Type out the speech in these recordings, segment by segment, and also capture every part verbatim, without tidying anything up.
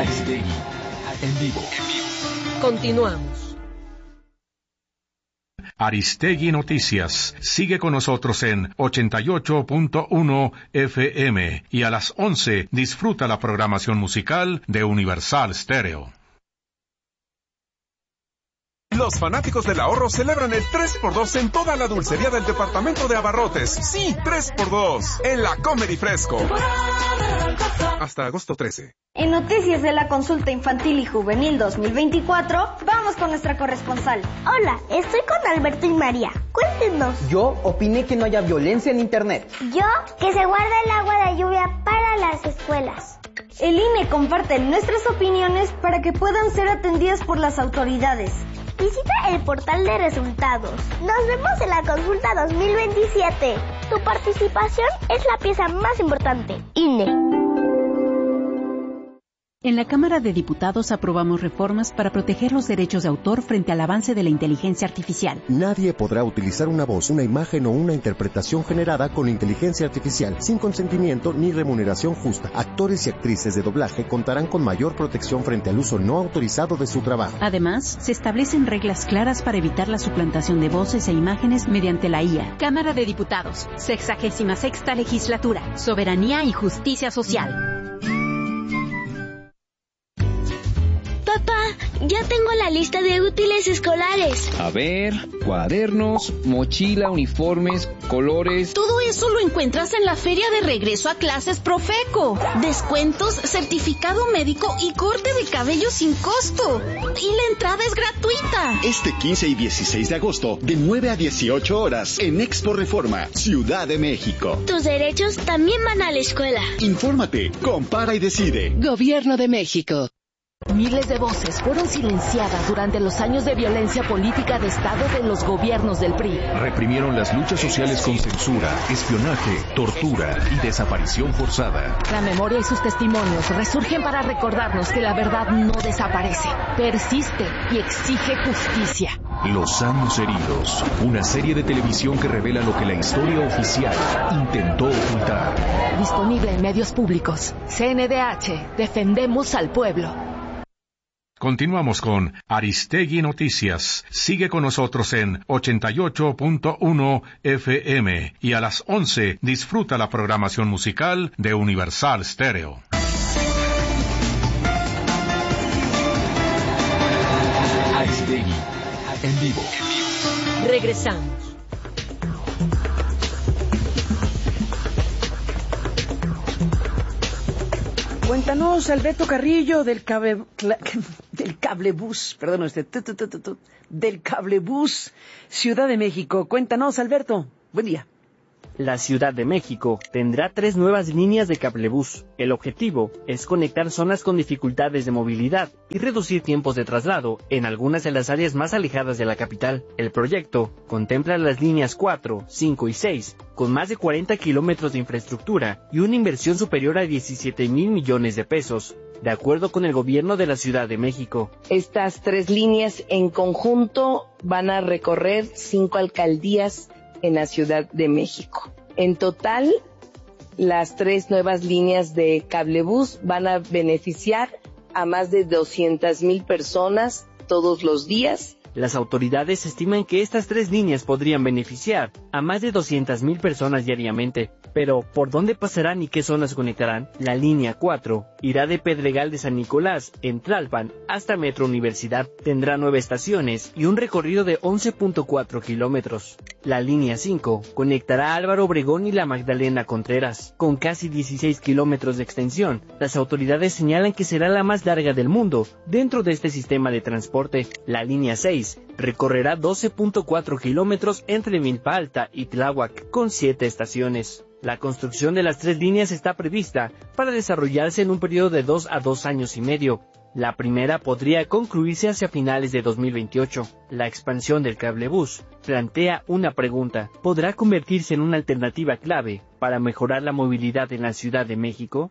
Aristegui, en vivo. Continuamos. Aristegui Noticias. Sigue con nosotros en ochenta y ocho punto uno F M y a las once disfruta la programación musical de Universal Stereo. Los fanáticos del ahorro celebran el tres por dos en toda la dulcería del departamento de Abarrotes. Sí, tres por dos en la Comedy Fresco. Hasta agosto trece. En Noticias de la Consulta Infantil y Juvenil dos mil veinticuatro, vamos con nuestra corresponsal. Hola, estoy con Alberto y María. Cuéntenos. Yo opiné que no haya violencia en Internet. Yo, que se guarde el agua de lluvia para las escuelas. El I N E comparte nuestras opiniones para que puedan ser atendidas por las autoridades. Visita el portal de resultados. Nos vemos en la consulta dos mil veintisiete. Tu participación es la pieza más importante. I N E. En la Cámara de Diputados aprobamos reformas para proteger los derechos de autor frente al avance de la inteligencia artificial. Nadie podrá utilizar una voz, una imagen o una interpretación generada con inteligencia artificial sin consentimiento ni remuneración justa. Actores y actrices de doblaje contarán con mayor protección frente al uso no autorizado de su trabajo. Además, se establecen reglas claras para evitar la suplantación de voces e imágenes mediante la I A. Cámara de Diputados, sexagésima sexta legislatura, soberanía y justicia social. Papá, ya tengo la lista de útiles escolares. A ver, cuadernos, mochila, uniformes, colores... Todo eso lo encuentras en la Feria de Regreso a Clases Profeco. Descuentos, certificado médico y corte de cabello sin costo. Y la entrada es gratuita. Este quince y dieciséis de agosto, de nueve a dieciocho horas, en Expo Reforma, Ciudad de México. Tus derechos también van a la escuela. Infórmate, compara y decide. Gobierno de México. Miles de voces fueron silenciadas durante los años de violencia política de Estado de los gobiernos del P R I. Reprimieron las luchas sociales con censura, espionaje, tortura y desaparición forzada. La memoria y sus testimonios resurgen para recordarnos que la verdad no desaparece, persiste y exige justicia. Los años heridos, una serie de televisión que revela lo que la historia oficial intentó ocultar. Disponible en medios públicos. C N D H, defendemos al pueblo. Continuamos con Aristegui Noticias. Sigue con nosotros en ochenta y ocho punto uno F M y a las once disfruta la programación musical de Universal Stereo. Aristegui, en vivo. Regresamos. Cuéntanos, Alberto Carrillo, del cable, del cablebús, perdón, este, tu, tu, tu, tu, tu, del cablebús Ciudad de México. Cuéntanos, Alberto. Buen día. La Ciudad de México tendrá tres nuevas líneas de cablebús. El objetivo es conectar zonas con dificultades de movilidad y reducir tiempos de traslado en algunas de las áreas más alejadas de la capital. El proyecto contempla las líneas cuatro, cinco y seis, con más de cuarenta kilómetros de infraestructura y una inversión superior a diecisiete mil millones de pesos, de acuerdo con el gobierno de la Ciudad de México. Estas tres líneas en conjunto van a recorrer cinco alcaldías en la Ciudad de México. En total, las tres nuevas líneas de cablebús van a beneficiar a más de doscientas mil personas todos los días. Las autoridades estiman que estas tres líneas podrían beneficiar a más de doscientas mil personas diariamente. Pero, ¿por dónde pasarán y qué zonas conectarán? La línea cuatro irá de Pedregal de San Nicolás, en Tlalpan, hasta Metro Universidad. Tendrá nueve estaciones y un recorrido de once punto cuatro kilómetros. La línea cinco conectará a Álvaro Obregón y la Magdalena Contreras, con casi dieciséis kilómetros de extensión. Las autoridades señalan que será la más larga del mundo dentro de este sistema de transporte. La línea seis recorrerá doce punto cuatro kilómetros entre Milpa Alta y Tláhuac, con siete estaciones. La construcción de las tres líneas está prevista para desarrollarse en un periodo de dos a dos años y medio. La primera podría concluirse hacia finales de dos mil veintiocho. La expansión del cablebús plantea una pregunta: ¿podrá convertirse en una alternativa clave para mejorar la movilidad en la Ciudad de México?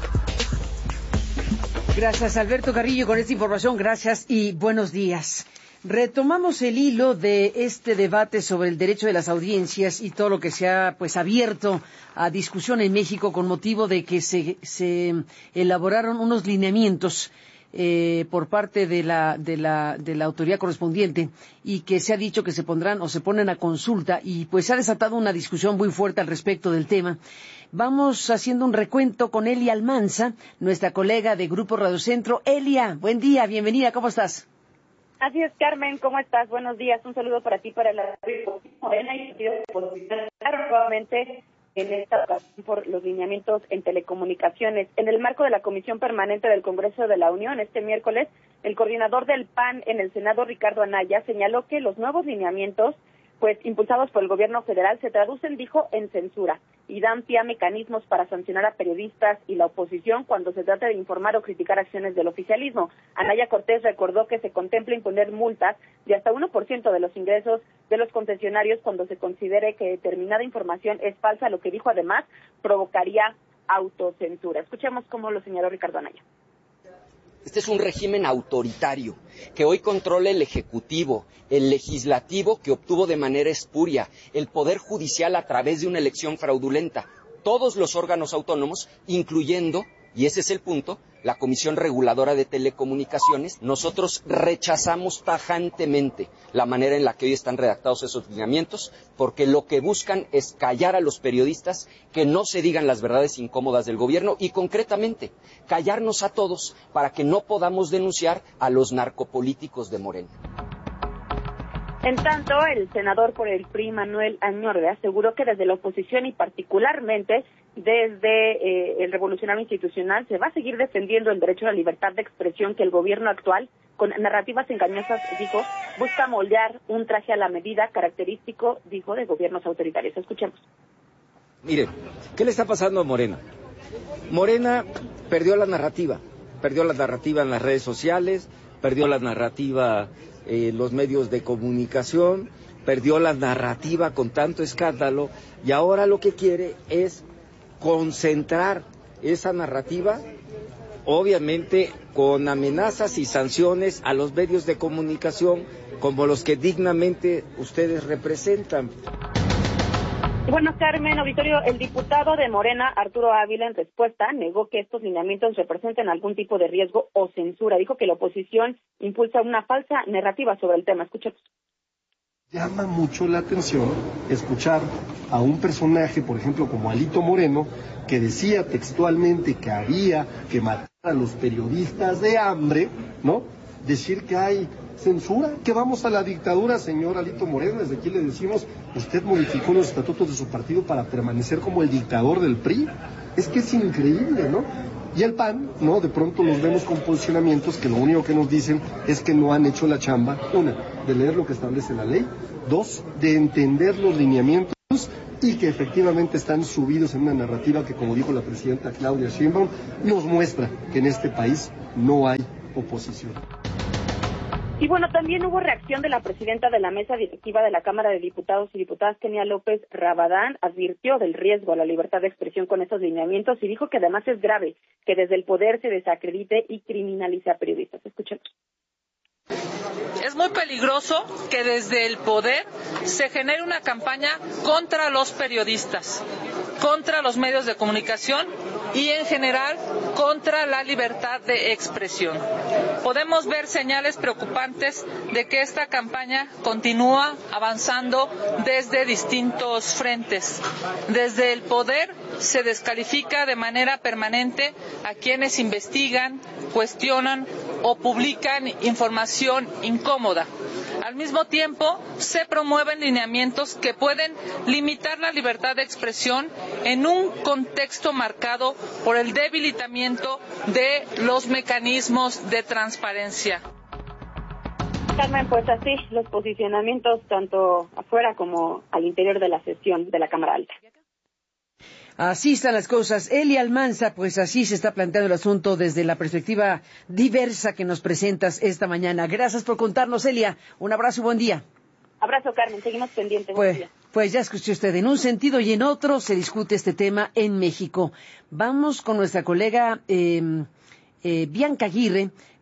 Gracias, Alberto Carrillo, con esta información. Gracias y buenos días. Retomamos el hilo de este debate sobre el derecho de las audiencias y todo lo que se ha pues abierto a discusión en México con motivo de que se, se elaboraron unos lineamientos eh, por parte de la, de la de la autoridad correspondiente y que se ha dicho que se pondrán o se ponen a consulta y pues se ha desatado una discusión muy fuerte al respecto del tema. Vamos haciendo un recuento con Elia Almanza, nuestra colega de Grupo Radio Centro. Elia, buen día, bienvenida, ¿cómo estás? Así es, Carmen, ¿cómo estás? Buenos días, un saludo para ti, para la Morena y nuevamente en esta ocasión por los lineamientos en telecomunicaciones. En el marco de la Comisión Permanente del Congreso de la Unión, este miércoles, el coordinador del P A N en el Senado, Ricardo Anaya, señaló que los nuevos lineamientos, pues impulsados por el gobierno federal, se traducen, dijo, en censura y dan pie a mecanismos para sancionar a periodistas y la oposición cuando se trata de informar o criticar acciones del oficialismo. Anaya Cortés recordó que se contempla imponer multas de hasta uno por ciento de los ingresos de los concesionarios cuando se considere que determinada información es falsa, lo que dijo además provocaría autocensura. Escuchemos cómo lo señaló Ricardo Anaya. Este es un régimen autoritario que hoy controla el Ejecutivo, el Legislativo que obtuvo de manera espuria, el Poder Judicial a través de una elección fraudulenta, todos los órganos autónomos, incluyendo, y ese es el punto, la Comisión Reguladora de Telecomunicaciones. Nosotros rechazamos tajantemente la manera en la que hoy están redactados esos lineamientos, porque lo que buscan es callar a los periodistas, que no se digan las verdades incómodas del gobierno y, concretamente, callarnos a todos para que no podamos denunciar a los narcopolíticos de Morena. En tanto, el senador por el P R I, Manuel Añorbe, aseguró que desde la oposición y particularmente desde eh, el Revolucionario Institucional se va a seguir defendiendo el derecho a la libertad de expresión que el gobierno actual, con narrativas engañosas, dijo, busca moldear un traje a la medida característico, dijo, de gobiernos autoritarios. Escuchemos. Mire, ¿qué le está pasando a Morena? Morena perdió la narrativa, perdió la narrativa en las redes sociales, perdió la narrativa en eh, los medios de comunicación, perdió la narrativa con tanto escándalo y ahora lo que quiere es concentrar esa narrativa, obviamente con amenazas y sanciones a los medios de comunicación como los que dignamente ustedes representan. Bueno, Carmen, auditorio, el diputado de Morena, Arturo Ávila, en respuesta, negó que estos lineamientos representen algún tipo de riesgo o censura. Dijo que la oposición impulsa una falsa narrativa sobre el tema. Escuchemos. Llama mucho la atención escuchar a un personaje, por ejemplo, como Alito Moreno, que decía textualmente que había que matar a los periodistas de hambre, ¿no? Decir que hay censura, que vamos a la dictadura, señor Alito Moreno. Desde aquí le decimos, usted modificó los estatutos de su partido para permanecer como el dictador del P R I. Es que es increíble, ¿no? Y el P A N, ¿no? De pronto los vemos con posicionamientos que lo único que nos dicen es que no han hecho la chamba, una, de leer lo que establece la ley, dos, de entender los lineamientos y que efectivamente están subidos en una narrativa que, como dijo la presidenta Claudia Sheinbaum, nos muestra que en este país no hay oposición. Y bueno, también hubo reacción de la presidenta de la mesa directiva de la Cámara de Diputados y Diputadas, Kenia López Rabadán, advirtió del riesgo a la libertad de expresión con estos lineamientos y dijo que además es grave que desde el poder se desacredite y criminalice a periodistas. Escuchemos. Es muy peligroso que desde el poder se genere una campaña contra los periodistas, contra los medios de comunicación y en general contra la libertad de expresión. Podemos ver señales preocupantes de que esta campaña continúa avanzando desde distintos frentes. Desde el poder se descalifica de manera permanente a quienes investigan, cuestionan o publican información incómoda. Al mismo tiempo, se promueven lineamientos que pueden limitar la libertad de expresión en un contexto marcado por el debilitamiento de los mecanismos de transparencia. Carmen, pues así los posicionamientos tanto afuera como al interior de la sesión de la Cámara Alta. Así están las cosas. Elia Almanza, pues así se está planteando el asunto desde la perspectiva diversa que nos presentas esta mañana. Gracias por contarnos, Elia. Un abrazo y buen día. Abrazo, Carmen. Seguimos pendientes. Pues, pues ya escuchó usted, en un sentido y en otro se discute este tema en México. Vamos con nuestra colega eh, eh, Bianca Aguirre,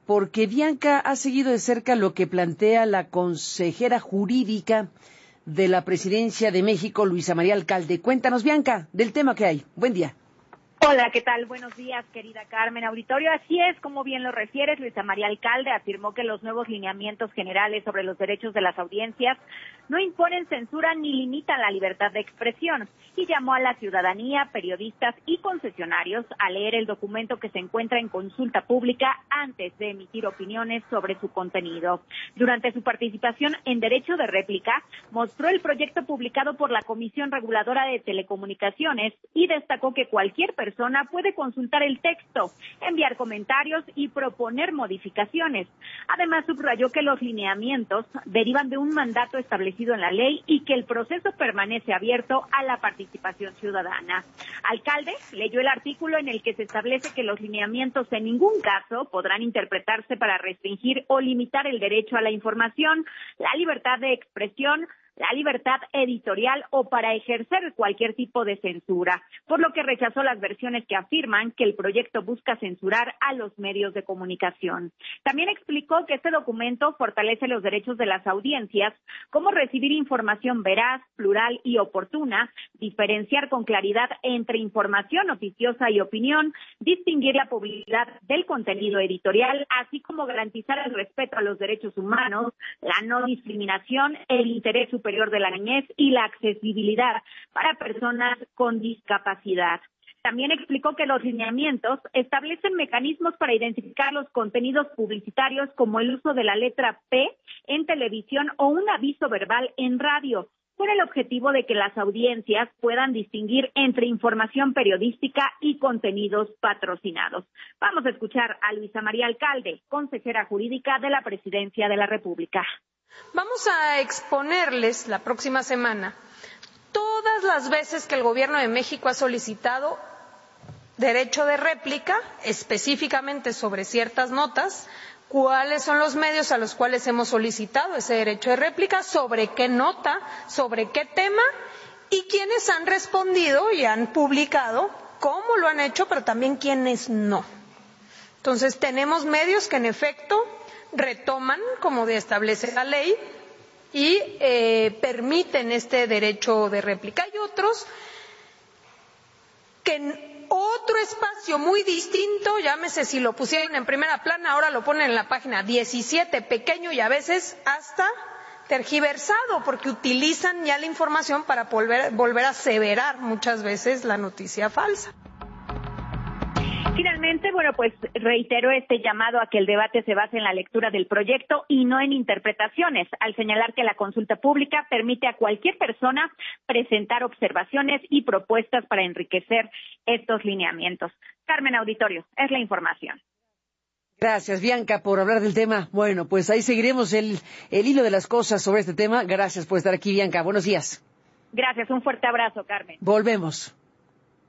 porque Bianca ha seguido de cerca lo que plantea la consejera jurídica de la Presidencia de México, Luisa María Alcalde. Cuéntanos, Bianca, del tema que hay. Buen día. Hola, ¿qué tal? Buenos días, querida Carmen Auditorio. Así es, como bien lo refieres, Luisa María Alcalde afirmó que los nuevos lineamientos generales sobre los derechos de las audiencias no imponen censura ni limitan la libertad de expresión y llamó a la ciudadanía, periodistas y concesionarios a leer el documento que se encuentra en consulta pública antes de emitir opiniones sobre su contenido. Durante su participación en Derecho de Réplica, mostró el proyecto publicado por la Comisión Reguladora de Telecomunicaciones y destacó que cualquier persona persona puede consultar el texto, enviar comentarios y proponer modificaciones. Además, subrayó que los lineamientos derivan de un mandato establecido en la ley y que el proceso permanece abierto a la participación ciudadana. Alcalde leyó el artículo en el que se establece que los lineamientos en ningún caso podrán interpretarse para restringir o limitar el derecho a la información, la libertad de expresión, la libertad editorial o para ejercer cualquier tipo de censura, por lo que rechazó las versiones que afirman que el proyecto busca censurar a los medios de comunicación. También explicó que este documento fortalece los derechos de las audiencias, como recibir información veraz, plural y oportuna, diferenciar con claridad entre información oficiosa y opinión, distinguir la publicidad del contenido editorial, así como garantizar el respeto a los derechos humanos, la no discriminación, el interés superior de la niñez y la accesibilidad para personas con discapacidad. También explicó que los lineamientos establecen mecanismos para identificar los contenidos publicitarios como el uso de la letra P en televisión o un aviso verbal en radio, con el objetivo de que las audiencias puedan distinguir entre información periodística y contenidos patrocinados. Vamos a escuchar a Luisa María Alcalde, consejera jurídica de la Presidencia de la República. Vamos a exponerles la próxima semana todas las veces que el Gobierno de México ha solicitado derecho de réplica, específicamente sobre ciertas notas, cuáles son los medios a los cuales hemos solicitado ese derecho de réplica, sobre qué nota, sobre qué tema y quiénes han respondido y han publicado, cómo lo han hecho, pero también quiénes no. Entonces tenemos medios que en efecto retoman, como establece la ley, y eh, permiten este derecho de réplica. Hay otros que en otro espacio muy distinto, llámese si lo pusieron en primera plana, ahora lo ponen en la página diecisiete, pequeño y a veces hasta tergiversado, porque utilizan ya la información para volver, volver a aseverar muchas veces la noticia falsa. Finalmente, bueno, pues reitero este llamado a que el debate se base en la lectura del proyecto y no en interpretaciones, al señalar que la consulta pública permite a cualquier persona presentar observaciones y propuestas para enriquecer estos lineamientos. Carmen Auditorio, es la información. Gracias, Bianca, por hablar del tema. Bueno, pues ahí seguiremos el, el hilo de las cosas sobre este tema. Gracias por estar aquí, Bianca. Buenos días. Gracias, un fuerte abrazo, Carmen. Volvemos.